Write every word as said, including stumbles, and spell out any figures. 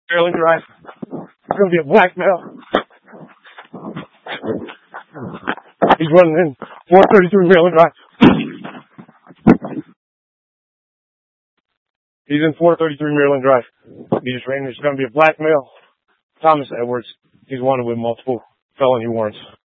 Maryland Drive. It's going to be a black male. He's running in four thirty-three Maryland Drive. He's in four thirty-three Maryland Drive. He just ran. There's going to be a black male. Thomas Edwards. He's wanted with multiple felony warrants.